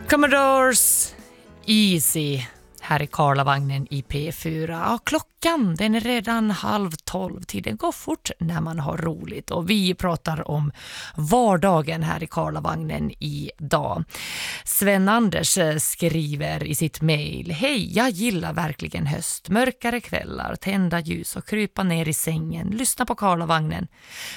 Commodores Easy här i Karlavagnen i P4. Ja, klockan den är redan 11:30. Tiden går fort när man har roligt. Och vi pratar om vardagen här i Karlavagnen idag. Sven Anders skriver i sitt mejl: Hej, jag gillar verkligen höst. Mörkare kvällar, tända ljus och krypa ner i sängen. Lyssna på Karlavagnen.